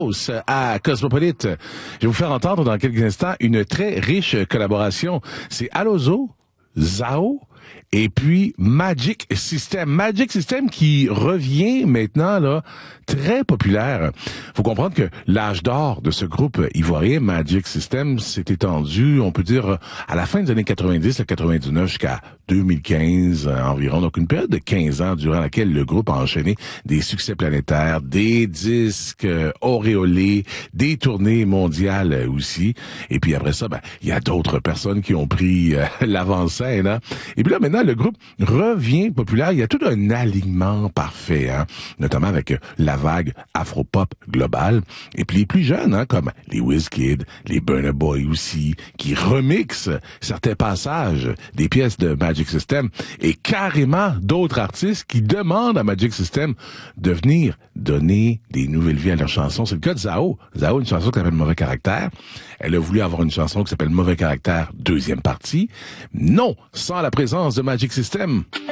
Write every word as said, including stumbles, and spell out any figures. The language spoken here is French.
À Cosmopolite. Je vais vous faire entendre dans quelques instants une très riche collaboration. C'est Alozo, Zao et puis Magic System. Magic System qui revient maintenant là très populaire. Faut comprendre que l'âge d'or de ce groupe ivoirien Magic System s'est étendu, on peut dire, à la fin des années quatre-vingt-dix, à quatre-vingt-dix-neuf jusqu'à deux mille quinze environ. Donc une période de quinze ans durant laquelle le groupe a enchaîné des succès planétaires, des disques auréolés, des tournées mondiales aussi. Et puis après ça, ben il y a d'autres personnes qui ont pris euh, l'avant-scène. Hein? Et puis là maintenant le groupe revient populaire. Il y a tout un alignement parfait, hein? Notamment avec la vague afro-pop globale. Et puis les plus jeunes, hein, comme les Wizkid, les Burna Boy aussi, qui remixent certains passages des pièces de Magic System, et carrément d'autres artistes qui demandent à Magic System de venir donner des nouvelles vies à leurs chansons. C'est le cas de Zao. Zao a une chanson qui s'appelle Mauvais Caractère. Elle a voulu avoir une chanson qui s'appelle Mauvais Caractère, deuxième partie. Non, sans la présence de Magic System.